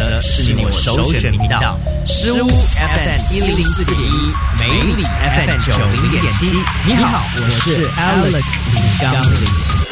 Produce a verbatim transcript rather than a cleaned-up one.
择是你我首选频道。诗屋 F M 一零四点一，美里 F M 九零点七。你好，我是 Alex 李刚林。